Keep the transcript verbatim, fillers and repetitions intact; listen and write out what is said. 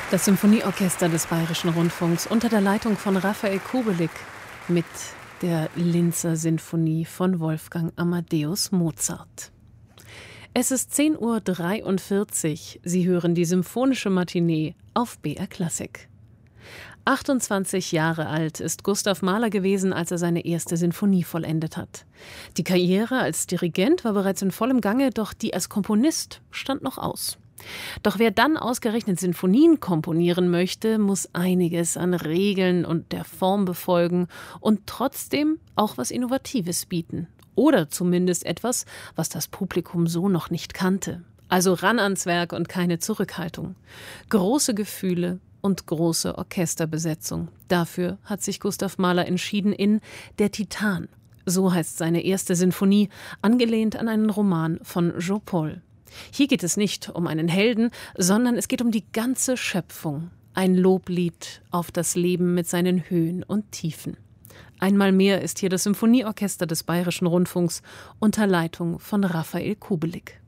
Das Symphonieorchester des Bayerischen Rundfunks unter der Leitung von Raphael Kubelik mit der Linzer Sinfonie von Wolfgang Amadeus Mozart. Es ist zehn Uhr dreiundvierzig. Sie hören die Symphonische Matinee auf B R Klassik. achtundzwanzig Jahre alt ist Gustav Mahler gewesen, als er seine erste Sinfonie vollendet hat. Die Karriere als Dirigent war bereits in vollem Gange, doch die als Komponist stand noch aus. Doch wer dann ausgerechnet Sinfonien komponieren möchte, muss einiges an Regeln und der Form befolgen und trotzdem auch was Innovatives bieten. Oder zumindest etwas, was das Publikum so noch nicht kannte. Also ran ans Werk und keine Zurückhaltung. Große Gefühle und große Orchesterbesetzung. Dafür hat sich Gustav Mahler entschieden in Der Titan. So heißt seine erste Sinfonie, angelehnt an einen Roman von Jean Paul. Hier geht es nicht um einen Helden, sondern es geht um die ganze Schöpfung. Ein Loblied auf das Leben mit seinen Höhen und Tiefen. Einmal mehr ist hier das Symphonieorchester des Bayerischen Rundfunks unter Leitung von Raphael Kubelik.